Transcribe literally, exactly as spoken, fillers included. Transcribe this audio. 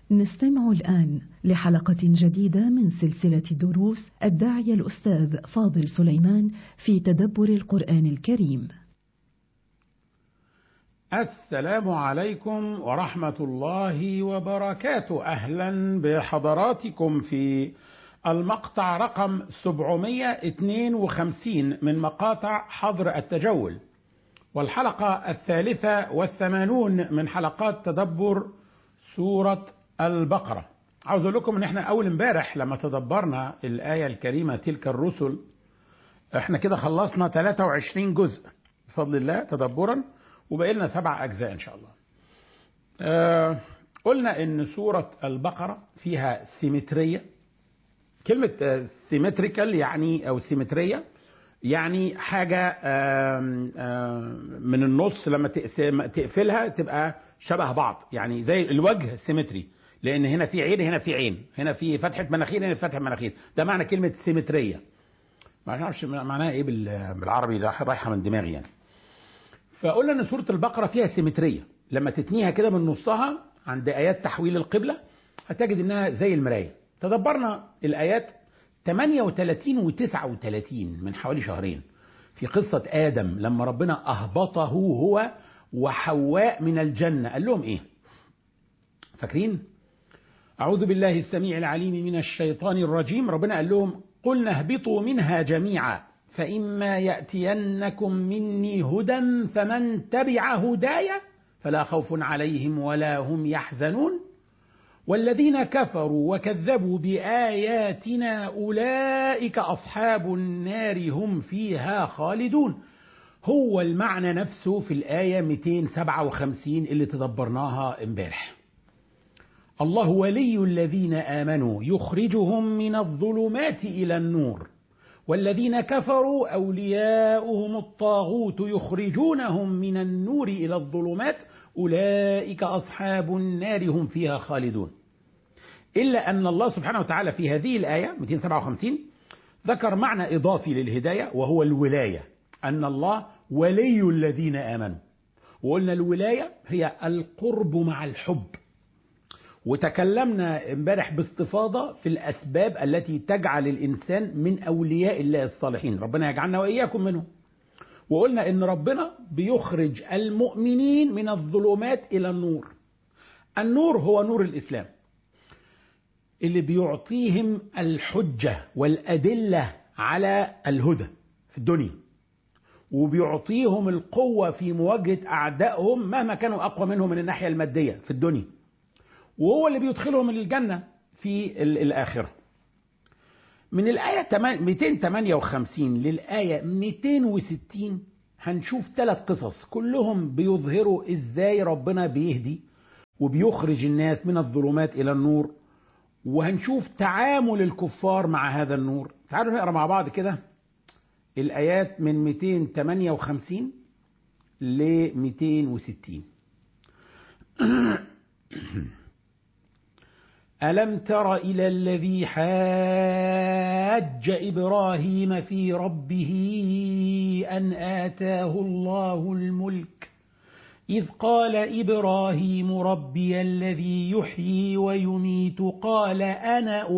نستمع الآن لحلقة جديدة من سلسلة دروس الداعية الأستاذ فاضل سليمان في تدبر القرآن الكريم. السلام عليكم ورحمة الله وبركاته. أهلا بحضراتكم في المقطع رقم سبعمائة واثنين وخمسين من مقاطع حظر التجول، والحلقة الثالثة والثمانون من حلقات تدبر سورة البقرة. عاوز أقول لكم إن إحنا أول امبارح لما تدبرنا الآية الكريمة تلك الرسل، إحنا كده خلصنا ثلاثة وعشرين جزء بفضل الله تدبرا، وبقى لنا سبع أجزاء إن شاء الله. آه قلنا إن سورة البقرة فيها سيمترية. كلمة سيمتريكال يعني أو سيمترية يعني حاجة آه آه من النص لما تقفلها تبقى شبه بعض، يعني زي الوجه سيمتري، لأن هنا في عين هنا في عين، هنا في فتحة مناخير هنا في فتحة مناخير. ده معنى كلمة سيمترية. ما اعرفش معناها إيه بالعربي، ده رايحة من دماغي يعني. فقلنا ان سورة البقرة فيها سيمترية، لما تتنيها كده من نصها عند آيات تحويل القبلة هتجد انها زي المراية. تدبرنا الآيات ثمانية وثلاثين و تسعة وثلاثين من حوالي شهرين في قصة آدم لما ربنا أهبطه هو وحواء من الجنة. قال لهم ايه؟ فاكرين؟ أعوذ بالله السميع العليم من الشيطان الرجيم. ربنا قال لهم قلنا اهبطوا منها جميعا فإما يأتينكم مني هدى فمن تبع هداي فلا خوف عليهم ولا هم يحزنون والذين كفروا وكذبوا بآياتنا أولئك أصحاب النار هم فيها خالدون. هو المعنى نفسه في الآية مئتين وسبعة وخمسين اللي تدبرناها امبارح. الله ولي الذين آمنوا يخرجهم من الظلمات إلى النور والذين كفروا أولياؤهم الطاغوت يخرجونهم من النور إلى الظلمات أولئك أصحاب النار هم فيها خالدون. إلا أن الله سبحانه وتعالى في هذه الآية مئتين وسبعة وخمسين ذكر معنى إضافي للهداية وهو الولاية، أن الله ولي الذين آمنوا. وقلنا الولاية هي القرب مع الحب، وتكلمنا امبارح باستفاضة في الأسباب التي تجعل الإنسان من أولياء الله الصالحين، ربنا يجعلنا وإياكم منهم. وقلنا إن ربنا بيخرج المؤمنين من الظلمات إلى النور. النور هو نور الإسلام اللي بيعطيهم الحجة والأدلة على الهدى في الدنيا، وبيعطيهم القوة في مواجهة أعدائهم مهما كانوا أقوى منهم من الناحية المادية في الدنيا، وهو اللي بيدخلهم الجنة في الآخرة. من الآية مئتين وثمانية وخمسين للآية مئتين وستين هنشوف ثلاث قصص كلهم بيظهروا إزاي ربنا بيهدي وبيخرج الناس من الظلمات إلى النور، وهنشوف تعامل الكفار مع هذا النور. تعالوا نقرأ مع بعض كده الآيات من مئتين وثمانية وخمسين ل مئتين وستين. ألم تر إلى الذي حاج إبراهيم في ربه أن آتاه الله الملك إذ قال إبراهيم ربي الذي يحيي ويميت قال أنا